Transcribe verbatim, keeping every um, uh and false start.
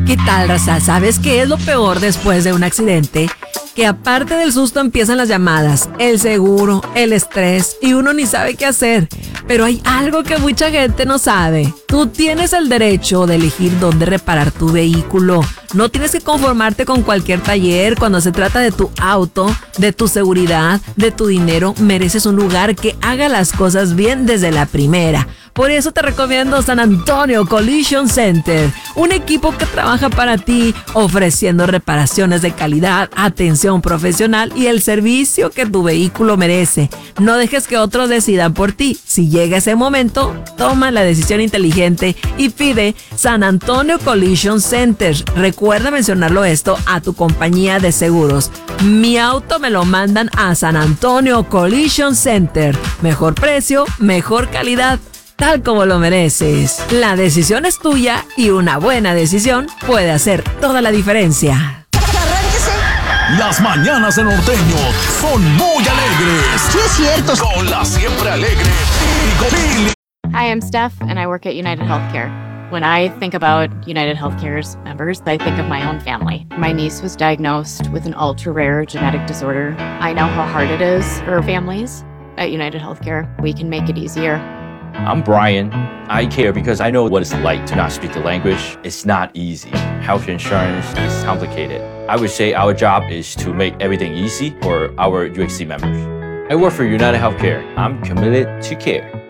¿Qué tal, raza? ¿Sabes qué es lo peor después de un accidente? Que aparte del susto empiezan las llamadas, el seguro, el estrés y uno ni sabe qué hacer. Pero hay algo que mucha gente no sabe. Tú tienes el derecho de elegir dónde reparar tu vehículo. No tienes que conformarte con cualquier taller cuando se trata de tu auto, de tu seguridad, de tu dinero. Mereces un lugar que haga las cosas bien desde la primera. Por eso te recomiendo San Antonio Collision Center, un equipo que trabaja para ti, ofreciendo reparaciones de calidad, atención profesional y el servicio que tu vehículo merece. No dejes que otros decidan por ti. Si llega ese momento, toma la decisión inteligente y pide San Antonio Collision Center. Recuerda mencionarlo esto a tu compañía de seguros. Mi auto me lo mandan a San Antonio Collision Center. Mejor precio, mejor calidad, tal como lo mereces. La decisión es tuya y una buena decisión puede hacer toda la diferencia. Las mañanas en Norteño son muy alegres. Sí, es cierto. Con la siempre alegre Pili. Hi, I'm Steph, and I work at United Healthcare. When I think about United Healthcare's members, I think of my own family. My niece was diagnosed with an ultra-rare genetic disorder. I know how hard it is for families. At United Healthcare, we can make it easier. I'm Brian. I care because I know what it's like to not speak the language. It's not easy. Health insurance is complicated. I would say our job is to make everything easy for our U H C members. I work for United Healthcare. I'm committed to care.